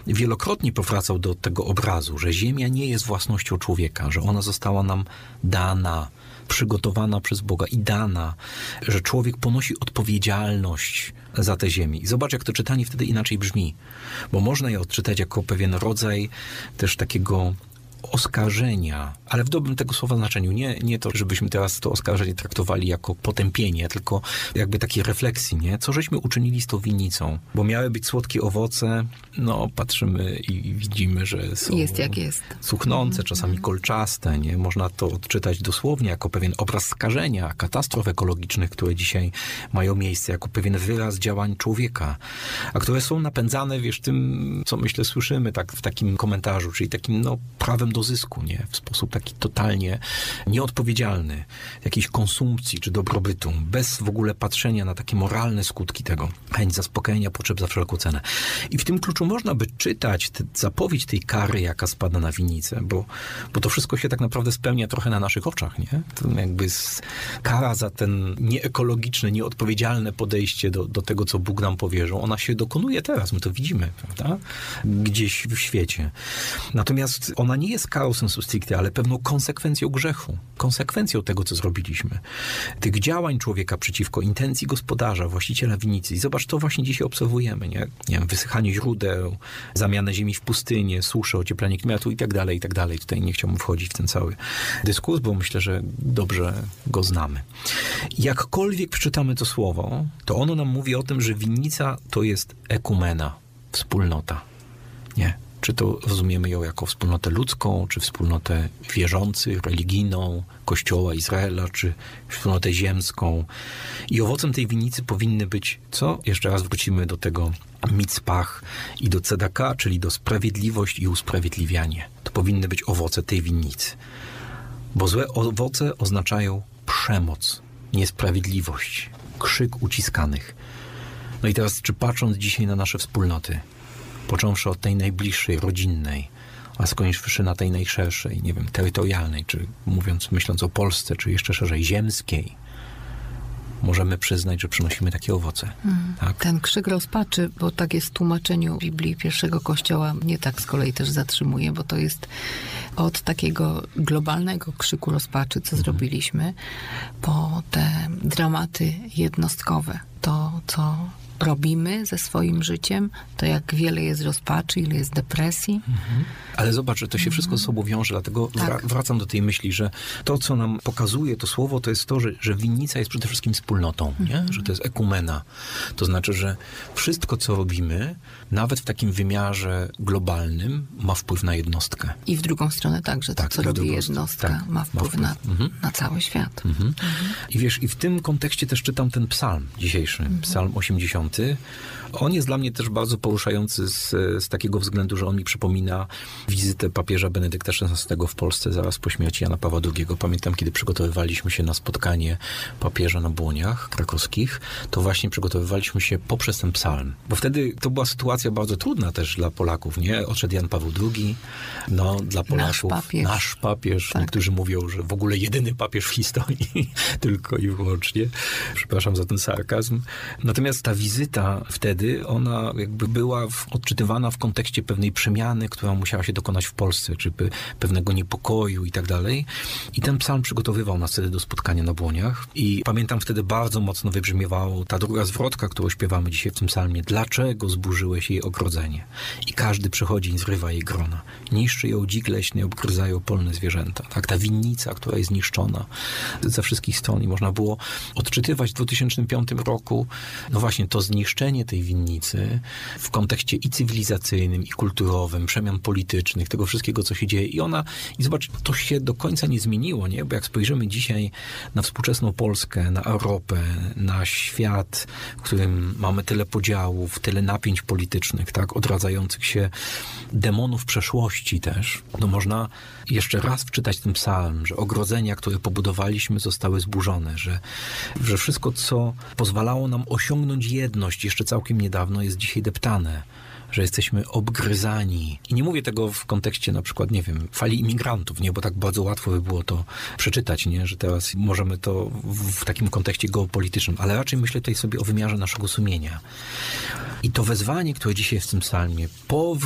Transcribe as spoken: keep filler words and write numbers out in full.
wielokrotnie powracał do tego obrazu, że ziemia nie jest własnością człowieka, że ona została nam dana, przygotowana przez Boga i dana, że człowiek ponosi odpowiedzialność za tę ziemię. I zobacz, jak to czytanie wtedy inaczej brzmi, bo można je odczytać jako pewien rodzaj też takiego oskarżenia, ale w dobrym tego słowa znaczeniu. Nie, nie to, żebyśmy teraz to oskarżenie traktowali jako potępienie, tylko jakby takiej refleksji, nie? Co żeśmy uczynili z tą winnicą? Bo miały być słodkie owoce, no patrzymy i widzimy, że są jest jak jest. cuchnące, czasami kolczaste, nie? Można to odczytać dosłownie jako pewien obraz skażenia, katastrof ekologicznych, które dzisiaj mają miejsce, jako pewien wyraz działań człowieka, a które są napędzane, wiesz, tym, co myślę słyszymy tak w takim komentarzu, czyli takim, no, prawem do zysku, nie? W sposób taki totalnie nieodpowiedzialny, jakiejś konsumpcji czy dobrobytu, bez w ogóle patrzenia na takie moralne skutki tego. Chęć zaspokojenia potrzeb za wszelką cenę. I w tym kluczu można by czytać tę zapowiedź tej kary, jaka spada na winnicę, bo, bo to wszystko się tak naprawdę spełnia trochę na naszych oczach, nie? To jakby z, kara za ten nieekologiczne, nieodpowiedzialne podejście do, do tego, co Bóg nam powierzył, ona się dokonuje teraz, my to widzimy, prawda? Gdzieś w świecie. Natomiast ona nie jest karą sensu stricte, ale pewną konsekwencją grzechu. Konsekwencją tego, co zrobiliśmy. Tych działań człowieka przeciwko intencji gospodarza, właściciela winnicy. I zobacz, to właśnie dzisiaj obserwujemy, nie? Nie wiem, wysychanie źródeł, zamianę ziemi w pustynię, suszę, ocieplenie klimatu i tak dalej, i tak dalej. Tutaj nie chciałbym wchodzić w ten cały dyskurs, bo myślę, że dobrze go znamy. Jakkolwiek przeczytamy to słowo, to ono nam mówi o tym, że winnica to jest ekumena, wspólnota. Nie. Czy to rozumiemy ją jako wspólnotę ludzką, czy wspólnotę wierzących, religijną, Kościoła Izraela, czy wspólnotę ziemską. I owocem tej winnicy powinny być, co? Jeszcze raz wrócimy do tego mitzpach i do tzedaka, czyli do sprawiedliwość i usprawiedliwianie. To powinny być owoce tej winnicy. Bo złe owoce oznaczają przemoc, niesprawiedliwość, krzyk uciskanych. No i teraz, czy patrząc dzisiaj na nasze wspólnoty, począwszy od tej najbliższej, rodzinnej, a skończywszy na tej najszerszej, nie wiem, terytorialnej, czy mówiąc, myśląc o Polsce, czy jeszcze szerzej, ziemskiej, możemy przyznać, że przynosimy takie owoce. Hmm. Tak? Ten krzyk rozpaczy, bo tak jest w tłumaczeniu Biblii pierwszego Kościoła, mnie tak z kolei też zatrzymuje, bo to jest od takiego globalnego krzyku rozpaczy, co hmm. zrobiliśmy, po te dramaty jednostkowe. To, co robimy ze swoim życiem, to jak wiele jest rozpaczy, ile jest depresji. Mhm. Ale zobacz, że to się wszystko ze sobą wiąże, dlatego tak. wracam do tej myśli, że to, co nam pokazuje to słowo, to jest to, że, że winnica jest przede wszystkim wspólnotą, nie? Mhm. Że to jest ekumena. To znaczy, że wszystko, co robimy, nawet w takim wymiarze globalnym, ma wpływ na jednostkę. I w drugą stronę także to, tak, co robi jednostka, tak, ma wpływ, ma wpływ. Na, mhm. na cały świat. Mhm. Mhm. I wiesz, i w tym kontekście też czytam ten psalm dzisiejszy, mhm. psalm osiemdziesiąty. On jest dla mnie też bardzo poruszający z, z takiego względu, że on mi przypomina wizytę papieża Benedykta szesnastego w Polsce zaraz po śmierci Jana Pawła drugiego. Pamiętam, kiedy przygotowywaliśmy się na spotkanie papieża na Błoniach krakowskich, to właśnie przygotowywaliśmy się poprzez ten psalm. Bo wtedy to była sytuacja bardzo trudna też dla Polaków, nie? Odszedł Jan Paweł drugi, no dla Polaków nasz papież. Nasz papież. Tak. Niektórzy mówią, że w ogóle jedyny papież w historii, tylko i wyłącznie. Przepraszam za ten sarkazm. Natomiast ta wizyta wtedy, ona jakby była w, odczytywana w kontekście pewnej przemiany, która musiała się dokonać w Polsce, czy pe, pewnego niepokoju i tak dalej. I ten psalm przygotowywał nas wtedy do spotkania na Błoniach. I pamiętam, wtedy bardzo mocno wybrzmiewało ta druga zwrotka, którą śpiewamy dzisiaj w tym psalmie. Dlaczego zburzyłeś jej ogrodzenie? I każdy przychodzi i zrywa jej grona. Niszczy ją dzik leśny, obgryzają polne zwierzęta. Tak, ta winnica, która jest niszczona ze wszystkich stron i można było odczytywać w dwa tysiące piątym roku, no właśnie to zniszczenie tej winnicy w kontekście i cywilizacyjnym, i kulturowym, przemian politycznych, tego wszystkiego, co się dzieje. I ona, i zobacz, to się do końca nie zmieniło, nie? Bo jak spojrzymy dzisiaj na współczesną Polskę, na Europę, na świat, w którym mamy tyle podziałów, tyle napięć politycznych, tak? Odradzających się demonów przeszłości też, no można jeszcze raz wczytać ten psalm, że ogrodzenia, które pobudowaliśmy, zostały zburzone, że, że wszystko, co pozwalało nam osiągnąć jedność jeszcze całkiem niedawno, jest dzisiaj deptane, że jesteśmy obgryzani. I nie mówię tego w kontekście na przykład, nie wiem, fali imigrantów, nie, bo tak bardzo łatwo by było to przeczytać, nie, że teraz możemy to w, w takim kontekście geopolitycznym, ale raczej myślę tutaj sobie o wymiarze naszego sumienia. I to wezwanie, które dzisiaj jest w tym psalmie, powrót